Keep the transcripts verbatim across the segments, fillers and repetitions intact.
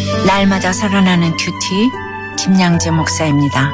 날마다 살아나는 큐티 김양재 목사입니다.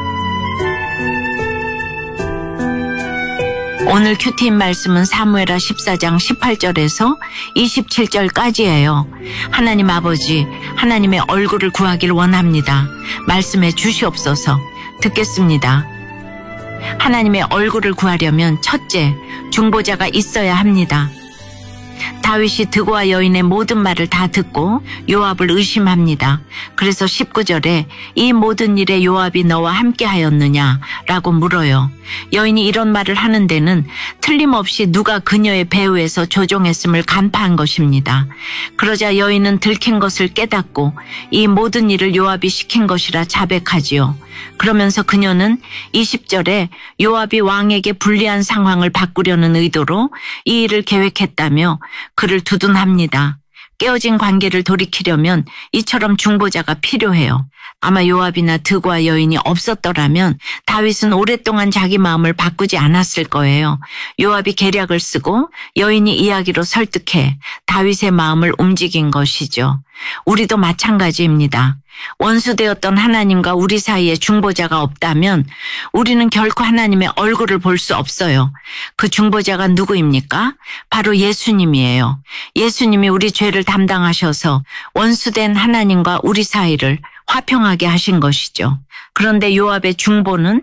오늘 큐티인 말씀은 사무엘하 십사 장 십팔 절에서 이십칠 절까지예요. 하나님 아버지, 하나님의 얼굴을 구하길 원합니다. 말씀해 주시옵소서. 듣겠습니다. 하나님의 얼굴을 구하려면 첫째, 중보자가 있어야 합니다. 다윗이 드고와 여인의 모든 말을 다 듣고 요압을 의심합니다. 그래서 십구 절에 이 모든 일에 요압이 너와 함께 하였느냐 라고 물어요. 여인이 이런 말을 하는 데는 틀림없이 누가 그녀의 배후에서 조종했음을 간파한 것입니다. 그러자 여인은 들킨 것을 깨닫고 이 모든 일을 요압이 시킨 것이라 자백하지요. 그러면서 그녀는 이십 절에 요압이 왕에게 불리한 상황을 바꾸려는 의도로 이 일을 계획했다며 그를 두둔합니다. 깨어진 관계를 돌이키려면 이처럼 중보자가 필요해요. 아마 요압이나 드고와 여인이 없었더라면 다윗은 오랫동안 자기 마음을 바꾸지 않았을 거예요. 요압이 계략을 쓰고 여인이 이야기로 설득해 다윗의 마음을 움직인 것이죠. 우리도 마찬가지입니다. 원수되었던 하나님과 우리 사이에 중보자가 없다면 우리는 결코 하나님의 얼굴을 볼 수 없어요. 그 중보자가 누구입니까? 바로 예수님이에요. 예수님이 우리 죄를 담당하셔서 원수된 하나님과 우리 사이를 화평하게 하신 것이죠. 그런데 요압의 중보는